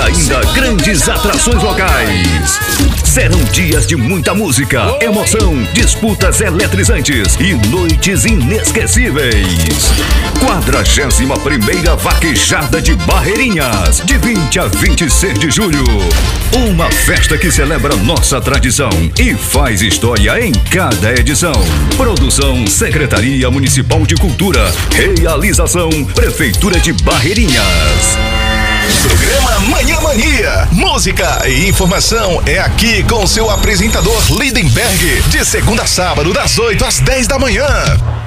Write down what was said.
ainda grandes atrações locais. Serão dias de muita música, emoção, disputas eletrizantes e noites inesquecíveis. 41ª Vaquejada de Barreirinhas, de 20 a 26 de julho. Uma festa que celebra nossa tradição e faz história em cada edição. Produção Secretaria Municipal de Cultura. Realização Prefeitura de Barreirinhas. Programa Manhã Mania. Música e informação é aqui com seu apresentador Lindenberg, de segunda a sábado, das 8 às 10 da manhã.